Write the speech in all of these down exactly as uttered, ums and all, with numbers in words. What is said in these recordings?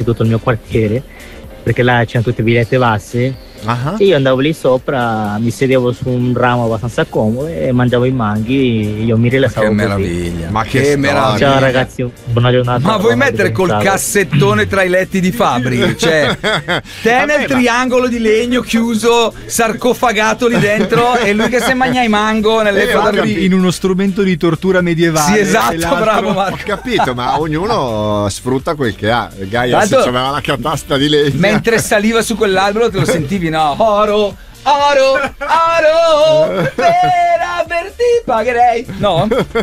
tutto il mio quartiere, perché là c'erano tutte villette basse. Uh-huh. E io andavo lì sopra, mi sedevo su un ramo abbastanza comodo e mangiavo i manghi, io mi rilassavo. Che così. meraviglia, ma che, che meraviglia. Ciao ragazzi, buona giornata. Ma vuoi mettere col cassettone tra i letti di Fabri? Cioè, te nel triangolo di legno chiuso, sarcofagato lì dentro, e lui che si mangia i mango nelle eh, in uno strumento di tortura medievale. Sì, esatto, bravo Marco. Ho capito, ma ognuno sfrutta quel che ha. Gaia se Tanto, aveva la catasta di legno. mentre saliva su quell'albero te lo sentivi, no? Oro, oro, oro, per averti pagherei. No?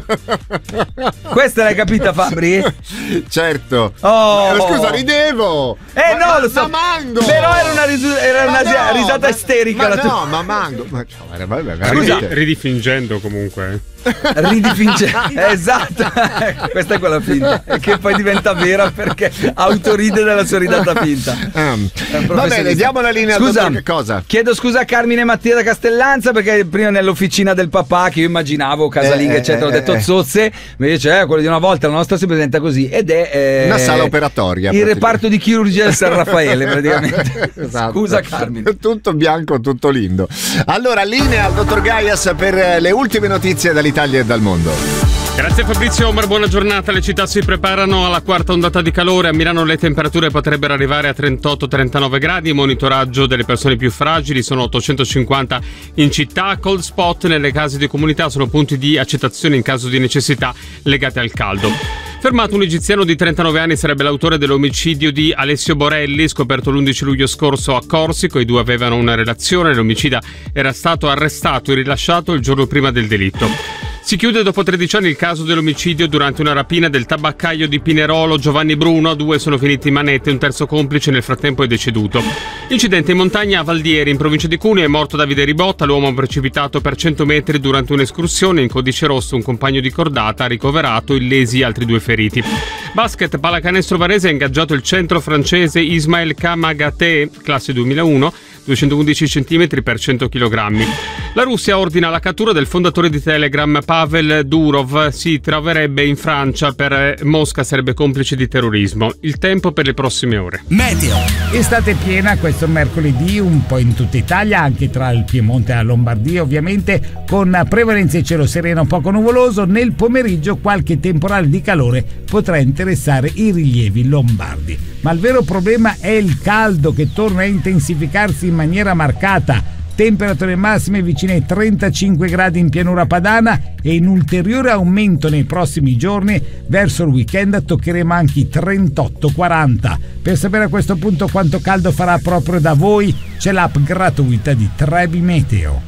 Questa l'hai capita, Fabri? Certo. Oh. Ma scusa, ridevo. Eh ma, no, lo so. Ma mango. Però era una, risu- era una no, risata ma, isterica. Ma la no, tua. ma mango. Ma, vabbè, vabbè, Scusa, ridi fingendo comunque. Ridi fingendo. Esatto. Questa è quella finta. E che poi diventa vera perché autoride della sua ridata finta. Um, va bene, diamo la linea. Scusa, che cosa? Chiedo scusa a Carmine e Mattia da Castellanza, perché prima nell'officina del papà, che io immaginavo casalinga eh, eccetera, eh, ho detto eh. zozze, invece eh, quello di una volta, la nostra si presenta così, ed è eh, una sala operatoria, il reparto di chirurgia del San Raffaele praticamente. Esatto. Scusa Carmine. Tutto bianco, tutto lindo. Allora, linea al dottor Gaias per le ultime notizie dall'Italia e dal mondo. Grazie Fabrizio, Omar, buona giornata. Le città si preparano alla quarta ondata di calore. A Milano le temperature potrebbero arrivare a trentotto trentanove gradi. Monitoraggio delle persone più fragili, sono ottocentocinquanta in città. Cold spot nelle case di comunità sono punti di accettazione in caso di necessità legate al caldo. Fermato un egiziano di trentanove anni, sarebbe l'autore dell'omicidio di Alessio Borelli, scoperto l'undici luglio scorso a Corsico. I due avevano una relazione, l'omicida era stato arrestato e rilasciato il giorno prima del delitto. Si chiude dopo tredici anni il caso dell'omicidio durante una rapina del tabaccaio di Pinerolo Giovanni Bruno. Due sono finiti in manette, un terzo complice nel frattempo è deceduto. Incidente in montagna a Valdieri, in provincia di Cuneo, è morto Davide Ribotta, l'uomo precipitato per cento metri durante un'escursione. In codice rosso un compagno di cordata ha ricoverato, illesi altri due feriti. Basket, pallacanestro Varese ha ingaggiato il centro francese Ismail Kamagaté, classe duemilauno, duecentoundici centimetri per cento chilogrammi. La Russia ordina la cattura del fondatore di Telegram Pavel Durov, si troverebbe in Francia, per Mosca sarebbe complice di terrorismo. Il tempo per le prossime ore. Meteo. Estate piena questo mercoledì un po' in tutta Italia, anche tra il Piemonte e la Lombardia ovviamente, con prevalenza di cielo sereno poco nuvoloso. Nel pomeriggio qualche temporale di calore potrà interessare i rilievi lombardi. Ma il vero problema è il caldo, che torna a intensificarsi in maniera marcata. Temperature massime vicine ai trentacinque gradi in pianura padana e in ulteriore aumento nei prossimi giorni. Verso il weekend toccheremo anche i trentotto quaranta. Per sapere a questo punto quanto caldo farà proprio da voi, c'è l'app gratuita di Trebi Meteo.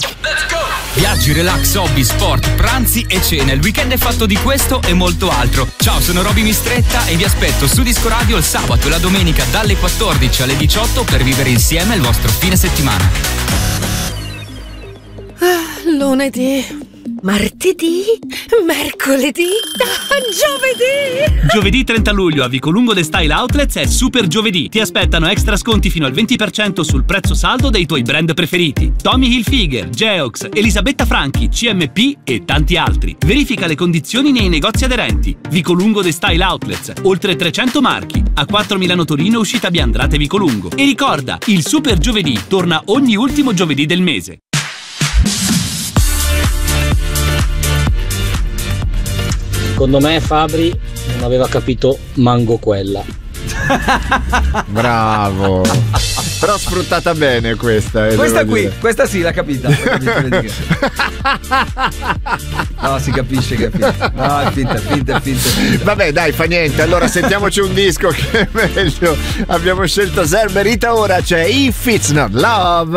Viaggi, relax, hobby, sport, pranzi e cene. Il weekend è fatto di questo e molto altro. Ciao, sono Roby Mistretta e vi aspetto su Disco Radio il sabato e la domenica dalle quattordici alle diciotto per vivere insieme il vostro fine settimana. Ah, lunedì, martedì, mercoledì, ah, giovedì. Giovedì trenta luglio a Vicolungo The Style Outlets è Super Giovedì. Ti aspettano extra sconti fino al venti per cento sul prezzo saldo dei tuoi brand preferiti: Tommy Hilfiger, Geox, Elisabetta Franchi, C M P e tanti altri. Verifica le condizioni nei negozi aderenti. Vicolungo The Style Outlets, oltre trecento marchi, a quattro Milano Torino, uscita Biandrate Vicolungo. E ricorda, il Super Giovedì torna ogni ultimo giovedì del mese. Secondo me Fabri non aveva capito mango quella. Bravo. Però sfruttata bene questa. Eh, questa qui, dire. questa sì, l'ha capita. No, si capisce che è finta. No, è finta, è finta, è finta, è finta. Vabbè, dai, fa niente. Allora sentiamoci un disco che è meglio. Abbiamo scelto Zerbe Rita, ora c'è If It's Not Love.